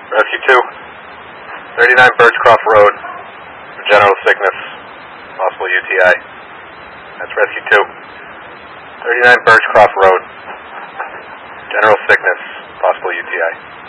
Rescue 2, 39 Birchcroft Road, general sickness, possible UTI. That's Rescue 2, 39 Birchcroft Road, general sickness, possible UTI.